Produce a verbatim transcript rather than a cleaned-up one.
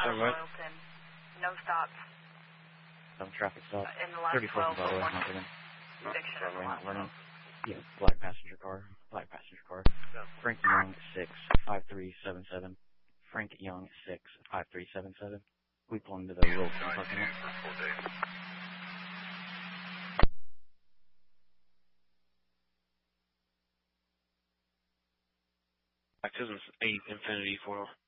out of Royalton. No stops. Some traffic stop. In the last thirty-fourth, twelve, by the way, one not running. conviction in the Running, last running. twelve. Yeah, black passenger car. Black passenger car. Frank Young, six, five three seven seven. Frank Young, six, five three seven seven. We pull into the Wilson parking lot. This is eight Infinity four.